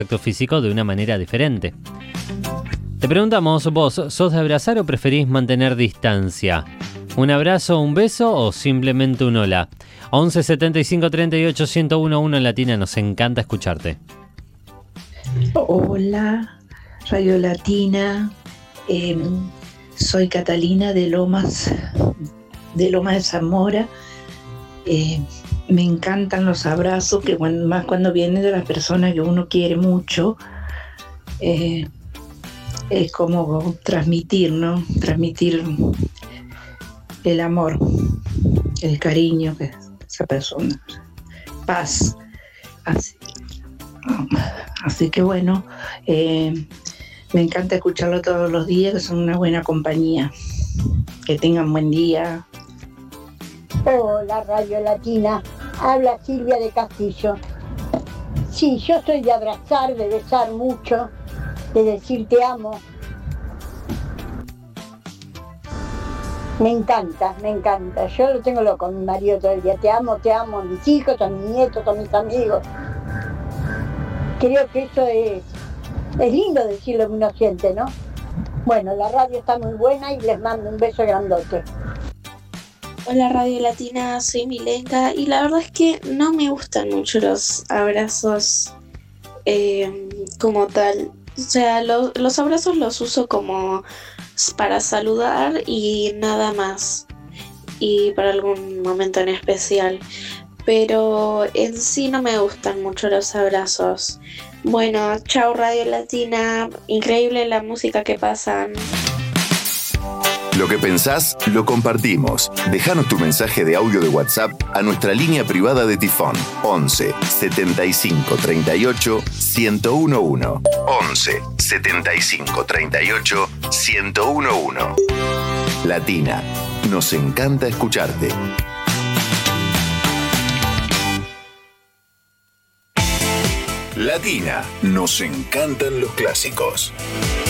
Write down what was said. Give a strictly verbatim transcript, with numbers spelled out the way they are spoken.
contacto físico de una manera diferente. Te preguntamos, vos, ¿sos de abrazar o preferís mantener distancia? ¿Un abrazo, un beso o simplemente un hola? once setenta y cinco treinta y ocho ciento uno en Latina, nos encanta escucharte. Hola, Radio Latina. Eh, soy Catalina de Lomas, de Lomas de Zamora. Eh, me encantan los abrazos, que cuando, más cuando vienen de las personas que uno quiere mucho. Eh, es como transmitir, ¿no? Transmitir el amor, el cariño que esa persona, paz. Así, así que bueno, eh, me encanta escucharlo todos los días, que son una buena compañía. Que tengan buen día. Hola, Radio Latina. Habla Silvia de Castillo. Sí, yo soy de abrazar, de besar mucho, de decir te amo. Me encanta, me encanta. Yo lo tengo loco con mi marido todo el día. Te amo, te amo a mis hijos, a mis nietos, a mis amigos. Creo que eso es, es lindo decir lo que uno siente, ¿no? Bueno, la radio está muy buena y les mando un beso grandote. Hola Radio Latina, soy Milenka y la verdad es que no me gustan mucho los abrazos eh, como tal. O sea, lo, los abrazos los uso como para saludar y nada más. Y para algún momento en especial. Pero en sí no me gustan mucho los abrazos. Bueno, chao Radio Latina, increíble la música que pasan. Lo que pensás, lo compartimos. Déjanos tu mensaje de audio de WhatsApp a nuestra línea privada de Tifón. once setenta y cinco treinta y ocho ciento once. once setenta y cinco treinta y ocho ciento once. Latina, nos encanta escucharte. Latina, nos encantan los clásicos.